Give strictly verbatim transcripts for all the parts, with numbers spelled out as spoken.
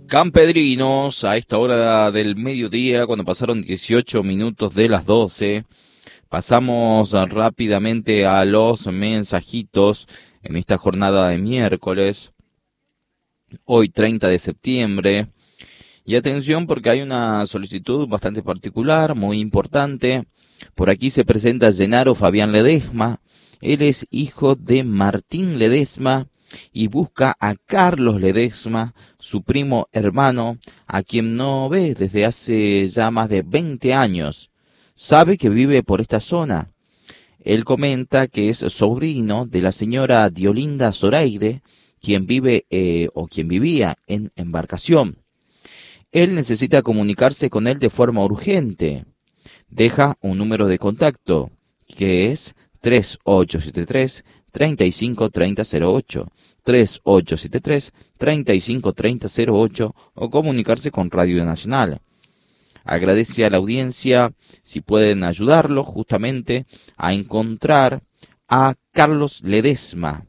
Campedrinos, a esta hora del mediodía, cuando pasaron dieciocho minutos de las doce, pasamos rápidamente a los mensajitos en esta jornada de miércoles, hoy treinta de septiembre. Y atención porque hay una solicitud bastante particular, muy importante. Por aquí se presenta Genaro Fabián Ledesma. Él es hijo de Martín Ledesma y busca a Carlos Ledesma, su primo hermano, a quien no ve desde hace ya más de veinte años. Sabe que vive por esta zona. Él comenta que es sobrino de la señora Diolinda Zoraire, quien vive eh, o quien vivía en Embarcación. Él necesita comunicarse con él de forma urgente. Deja un número de contacto, que es tres ocho siete tres, tres cinco tres cero cero ocho, tres ocho siete tres, tres cinco tres cero cero ocho, o comunicarse con Radio Nacional. Agradece a la audiencia si pueden ayudarlo justamente a encontrar a Carlos Ledesma.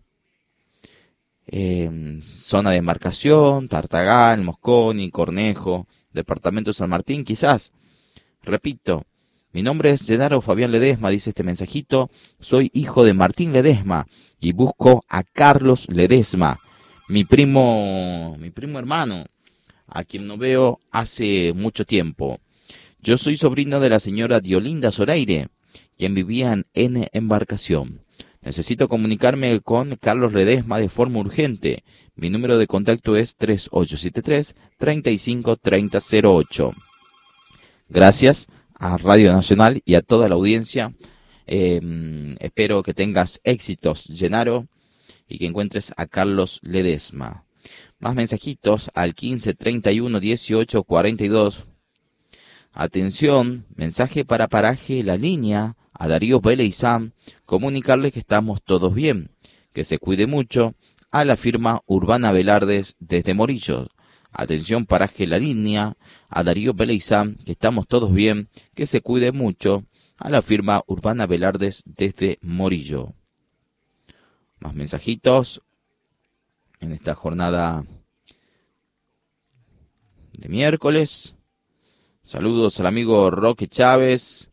Eh, zona de Embarcación, Tartagal, Mosconi, Cornejo, departamento de San Martín, quizás. Repito, mi nombre es Genaro Fabián Ledesma, dice este mensajito. Soy hijo de Martín Ledesma y busco a Carlos Ledesma, mi primo, mi primo hermano, a quien no veo hace mucho tiempo. Yo soy sobrino de la señora Diolinda Zoraire, quien vivía en Embarcación. Necesito comunicarme con Carlos Ledesma de forma urgente. Mi número de contacto es tres ocho siete tres, tres cinco tres cero cero ocho. Gracias a Radio Nacional y a toda la audiencia. Eh, espero que tengas éxitos, Genaro, y que encuentres a Carlos Ledesma. Más mensajitos al quince treinta y uno dieciocho cuarenta y dos. Atención, mensaje para Paraje La Línea, a Darío Beleizam, comunicarle que estamos todos bien, que se cuide mucho, a la firma Urbana Velardes desde Morillo. Atención, Paraje La Línea, a Darío Beleizam, que estamos todos bien, que se cuide mucho, a la firma Urbana Velardes desde Morillo. Más mensajitos en esta jornada de miércoles. Saludos al amigo Roque Chávez,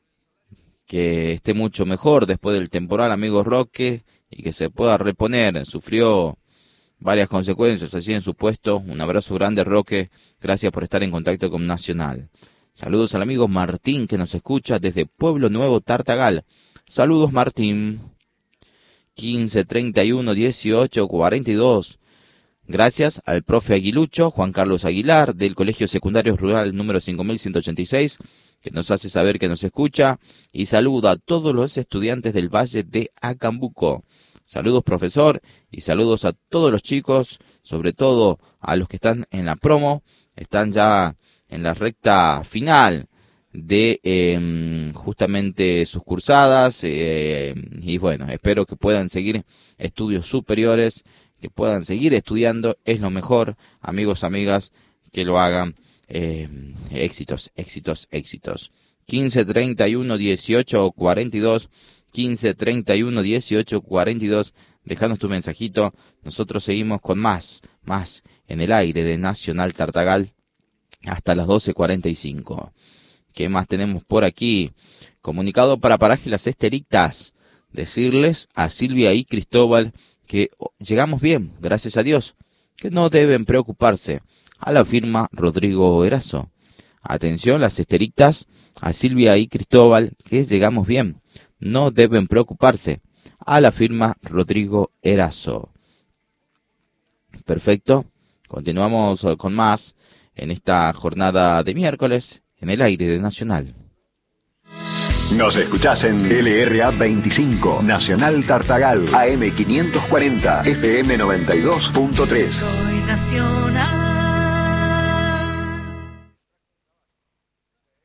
que esté mucho mejor después del temporal, amigo Roque, y que se pueda reponer. Sufrió varias consecuencias allí en su puesto. Un abrazo grande, Roque. Gracias por estar en contacto con Nacional. Saludos al amigo Martín, que nos escucha desde Pueblo Nuevo, Tartagal. Saludos, Martín. quince treinta y uno dieciocho cuarenta y dos. Gracias al profe Aguilucho, Juan Carlos Aguilar, del Colegio Secundario Rural número cinco mil ciento ochenta y seis, que nos hace saber que nos escucha, y saluda a todos los estudiantes del Valle de Acambuco. Saludos, profesor, y saludos a todos los chicos, sobre todo a los que están en la promo, están ya en la recta final de eh, justamente sus cursadas, eh, y bueno, espero que puedan seguir estudios superiores, que puedan seguir estudiando, es lo mejor, amigos, amigas, que lo hagan. Eh, éxitos, éxitos, éxitos. quince treinta y uno dieciocho cuarenta y dos, quince treinta y uno dieciocho cuarenta y dos. Dejanos tu mensajito. Nosotros seguimos con más, más en el aire de Nacional Tartagal hasta las doce cuarenta y cinco. ¿Qué más tenemos por aquí? Comunicado para Paraje Las Esteritas. Decirles a Silvia y Cristóbal que llegamos bien, gracias a Dios, que no deben preocuparse. A la firma Rodrigo Erazo. Atención, las esteritas, a Silvia y Cristóbal, que llegamos bien. No deben preocuparse. A la firma Rodrigo Erazo. Perfecto. Continuamos con más en esta jornada de miércoles en el aire de Nacional. Nos escuchás en L R A veinticinco, Nacional Tartagal, A M quinientos cuarenta, F M noventa y dos punto tres. Soy Nacional.